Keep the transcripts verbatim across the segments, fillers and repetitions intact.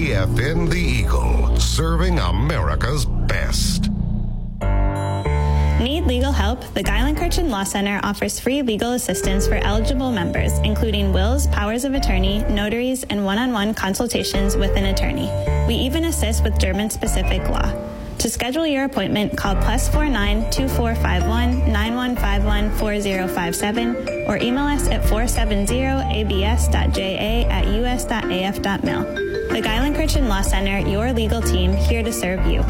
A F N The Eagle, serving America's best. Need legal help? The Geilenkirchen Law Center offers free legal assistance for eligible members, including wills, powers of attorney, notaries, and one-on-one consultations with an attorney. We even assist with German-specific law. To schedule your appointment, call plus four nine two four five one nine one five one four zero five seven or email us at four seven zero a b s dot j a at u s dot a f dot mil. The Geilenkirchen Law Center, your legal team, here to serve you.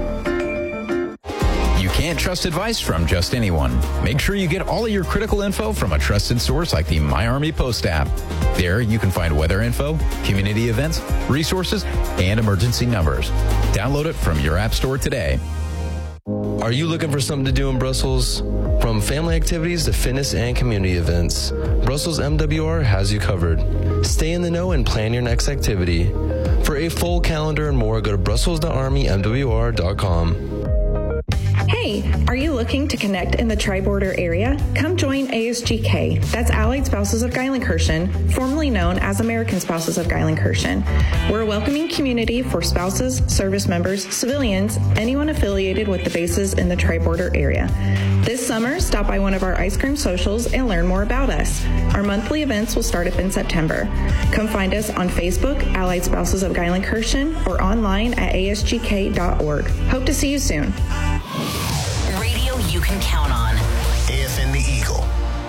Can't trust advice from just anyone. Make sure you get all of your critical info from a trusted source like the My Army Post app. There you can find weather info, community events, resources, and emergency numbers. Download it from your app store today. Are you looking for something to do in Brussels? From family activities to fitness and community events, Brussels M W R has you covered. Stay in the know and plan your next activity. For a full calendar and more, go to brussels dot army m w r dot com. Hey, are you looking to connect in the Tri-Border area? Come join A S G K. That's Allied Spouses of Geilenkirchen, formerly known as American Spouses of Geilenkirchen. We're a welcoming community for spouses, service members, civilians, anyone affiliated with the bases in the Tri-Border area. This summer, stop by one of our ice cream socials and learn more about us. Our monthly events will start up in September. Come find us on Facebook, Allied Spouses of Geilenkirchen, or online at a s g k dot org. Hope to see you soon. Radio you can count on. A F N The Eagle.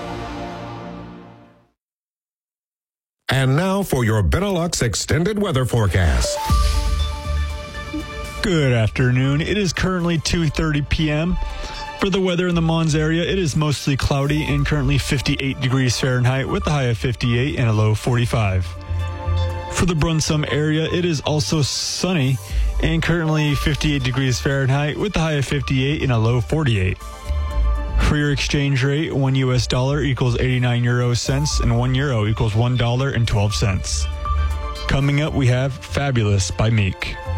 And now for your Benelux extended weather forecast. Good afternoon. It is currently two thirty p.m. For the weather in the Mons area, it is mostly cloudy and currently fifty-eight degrees Fahrenheit with a high of fifty-eight and a low of forty-five. For the Brunsum area, it is also sunny and currently fifty-eight degrees Fahrenheit with a high of fifty-eight and a low of forty-eight. For your exchange rate, one U S dollar equals eighty-nine euro cents and one euro equals one dollar and twelve cents. Coming up, we have Fabulous by Meek.